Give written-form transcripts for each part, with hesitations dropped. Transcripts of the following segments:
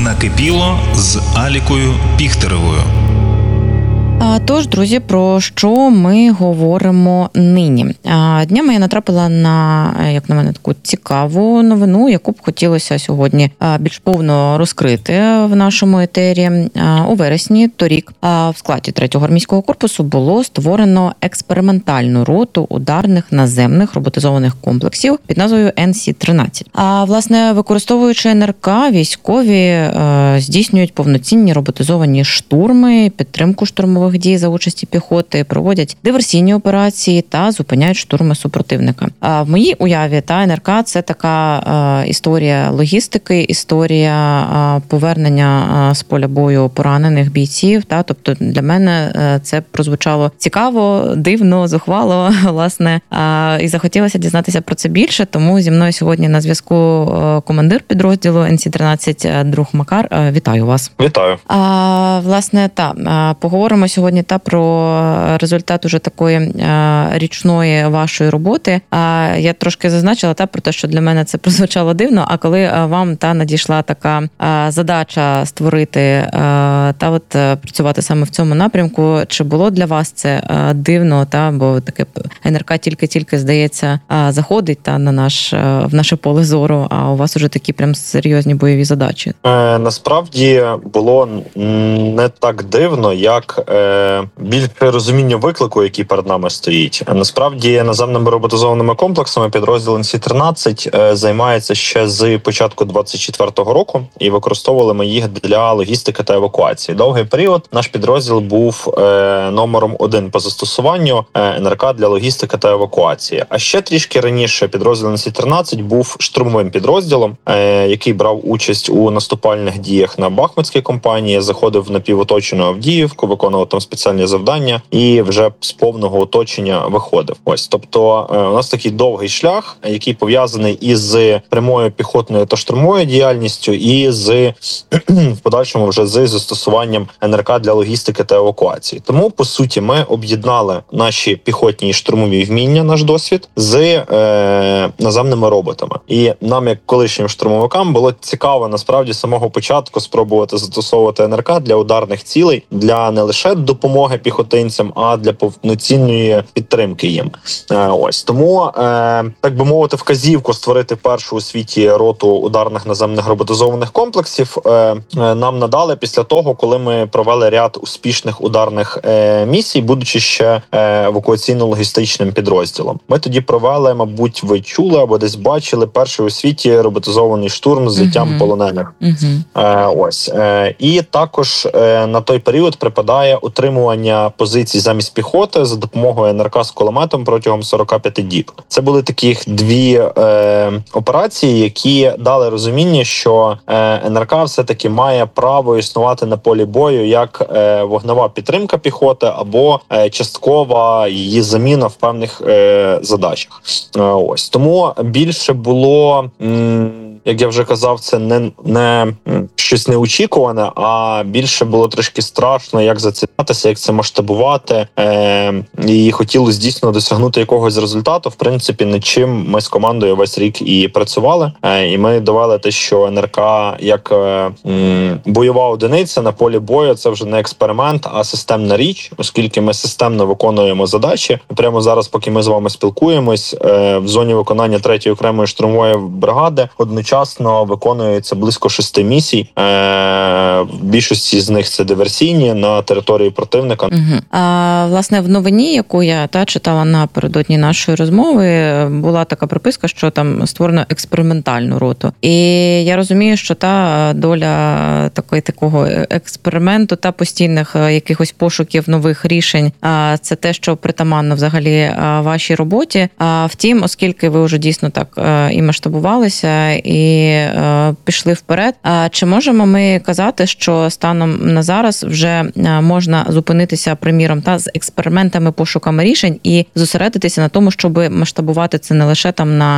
Накипіло з Алікою Піхтеревою. Тож, друзі, про що ми говоримо нині? Днями я натрапила на, як на мене, таку цікаву новину, яку б хотілося сьогодні більш повно розкрити в нашому етері. У вересні торік в складі 3-го армійського корпусу було створено експериментальну роту ударних наземних роботизованих комплексів під назвою NC-13. Власне, використовуючи НРК, військові здійснюють повноцінні роботизовані штурми, підтримку штурмових дій за участі піхоти, проводять диверсійні операції та зупиняють штурми супротивника. В моїй уяві НРК – це така історія логістики, історія повернення з поля бою поранених бійців. Тобто для мене це прозвучало цікаво, дивно, зухвало, власне, і захотілося дізнатися про це більше, тому зі мною сьогодні на зв'язку командир підрозділу NC-13 Друг Макар. Вітаю вас. Вітаю. Власне, поговоримо сьогодні про результат уже такої річної вашої роботи. Я трошки зазначила про те, що для мене це прозвучало дивно, а коли вам надійшла така задача створити працювати саме в цьому напрямку, чи було для вас це дивно, бо таке НРК тільки здається заходить в наше поле зору, а у вас уже такі прям серйозні бойові задачі? Насправді було не так дивно, як більше розуміння виклику, який перед нами стоїть. Насправді наземними роботизованими комплексами підрозділ NC-13 займається ще з початку 24-го року, і використовували ми їх для логістики та евакуації. Довгий період наш підрозділ був номером 1 по застосуванню НРК для логістики та евакуації. А ще трішки раніше підрозділ NC-13 був штурмовим підрозділом, який брав участь у наступальних діях на Бахмутській кампанії, заходив в напівоточену Авдіївку, виконував там спеціальні завдання і вже з повного оточення виходив. Тобто у нас такий довгий шлях, який пов'язаний із прямою піхотною та штурмовою діяльністю, і в подальшому вже з застосуванням НРК для логістики та евакуації. Тому, по суті, ми об'єднали наші піхотні і штурмові вміння, наш досвід, з наземними роботами. І нам, як колишнім штурмовикам, було цікаво, насправді, з самого початку спробувати застосовувати НРК для ударних цілей, для не лише допомоги піхотинцям, а для повноцінної підтримки їм. Тому, так би мовити, вказівку створити першу у світі роту ударних наземних роботизованих комплексів нам надали після того, коли ми провели ряд успішних ударних місій, будучи ще евакуаційно-логістичним підрозділом. Ми тоді провели, мабуть, ви чули або десь бачили, перший у світі роботизований штурм з взяттям полонених. І також на той період припадає утримування позицій замість піхоти за допомогою НРК з кулеметом протягом 45 діб. Це були такі дві операції, які дали розуміння, що НРК все-таки має право існувати на полі бою як вогнева підтримка піхоти або часткова її заміна в певних задачах. Тому більше було, як я вже казав, це не щось неочікуване, а більше було трошки страшно, як зацінятися, як це масштабувати. І хотілося дійсно досягнути якогось результату. В принципі, над чим ми з командою весь рік і працювали. І ми довели те, що НРК як бойова одиниця на полі бою – це вже не експеримент, а системна річ, оскільки ми системно виконуємо задачі. Прямо зараз, поки ми з вами спілкуємось, в зоні виконання 3-ї окремої штурмової бригади одночасно виконується близько 6 місій. В більшості з них це диверсійні на території противника. Власне, в новині, яку я читала напередодні нашої розмови, була така приписка, що там створено експериментальну роту. І я розумію, що та доля такого експерименту та постійних якихось пошуків нових рішень – це те, що притаманно взагалі вашій роботі. Втім, оскільки ви вже дійсно так і масштабувалися, і пішли вперед, чи можемо ми казати, що станом на зараз вже можна зупинитися, приміром, з експериментами, пошуками рішень і зосередитися на тому, щоб масштабувати це не лише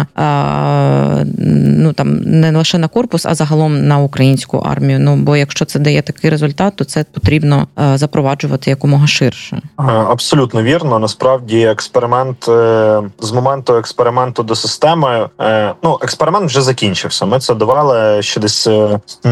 не лише на корпус, а загалом на українську армію. Бо якщо це дає такий результат, то це потрібно запроваджувати якомога ширше. Абсолютно вірно. Насправді експеримент з моменту експерименту до системи, експеримент вже закінчився. Ми це довели ще десь